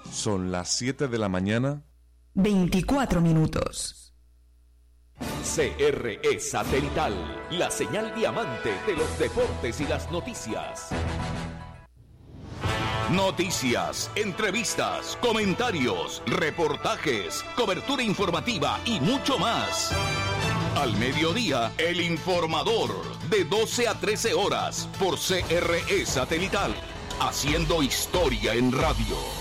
Son las 7 de la mañana. 24 minutos. CRE Satelital, la señal diamante de los deportes y las noticias. Noticias, entrevistas, comentarios, reportajes, cobertura informativa y mucho más. Al mediodía, El Informador, de 12 a 13 horas, por CRE Satelital, haciendo historia en radio.